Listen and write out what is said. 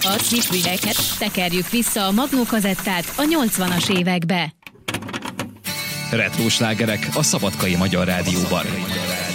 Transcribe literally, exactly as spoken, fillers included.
A kisvügyeket tekerjük vissza a Magnó kazettát a nyolcvanas évekbe. Retro slágerek a Szabadkai Magyar Rádióban.